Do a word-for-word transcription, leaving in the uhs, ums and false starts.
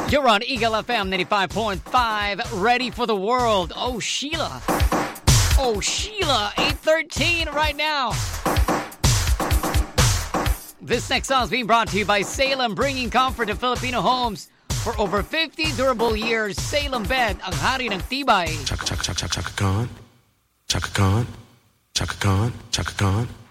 You're on Eagle F M ninety-five point five, ready for the world. Oh, Sheila. Oh, Sheila, eight thirteen right now. This next song is being brought to you by Salem, bringing comfort to Filipino homes for over fifty durable years. Salem Bed, ang hari ng tibay. Chaka, chaka, chaka, chaka, Khan. Chaka Khan. Chaka Khan. Chaka Khan.